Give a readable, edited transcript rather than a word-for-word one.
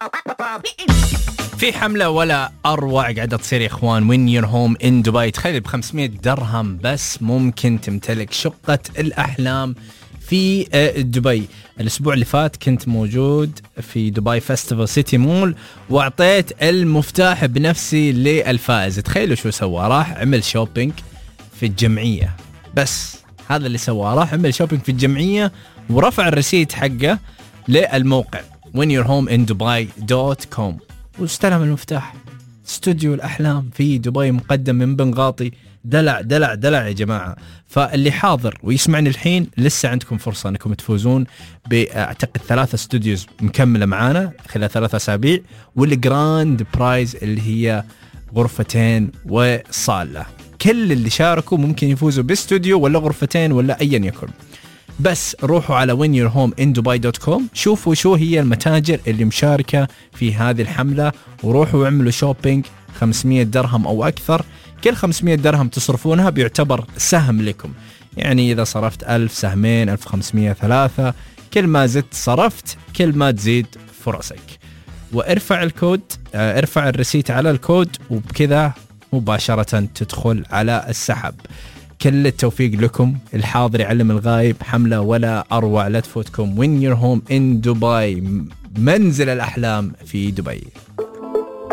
في حملة ولا أروع قاعدة تصير يا إخوان. When you're home in Dubai. تخيل ب500 درهم بس ممكن تمتلك شقة الأحلام في دبي. الأسبوع اللي فات كنت موجود في دبي فيستيفال سيتي مول وأعطيت المفتاح بنفسي للفائز. تخيلوا شو سوى، راح عمل شوبينج في الجمعية. بس هذا اللي سواه، راح عمل شوبينج في الجمعية ورفع الرسيد حقه للموقع whenyourhomeindubai.com واستلم المفتاح. استوديو الأحلام في دبي مقدم من بنغاطي. دلع دلع دلع يا جماعة. فاللي حاضر ويسمعني الحين لسه عندكم فرصة أنكم تفوزون بأعتقد 3 استوديوز مكملة معانا خلال 3 أسابيع، والجراند برايز اللي هي غرفتين وصالة. كل اللي شاركوا ممكن يفوزوا باستوديو ولا غرفتين ولا أيا يكن. بس روحوا على whenyourhomeindubai.com، شوفوا شو هي المتاجر اللي مشاركة في هذه الحملة وروحوا واعملوا شوبينج 500 درهم أو أكثر. كل 500 درهم تصرفونها بيعتبر سهم لكم، يعني إذا صرفت 1000 سهمين، 1500 3. كل ما زدت صرفت كل ما تزيد فرصك. وارفع الكود، ارفع الرسيت على الكود وبكذا مباشرة تدخل على السحب. كل التوفيق لكم. الحاضر يعلم الغايب. حملة ولا أروع، لا تفوتكم. When you're home in Dubai، منزل الأحلام في دبي.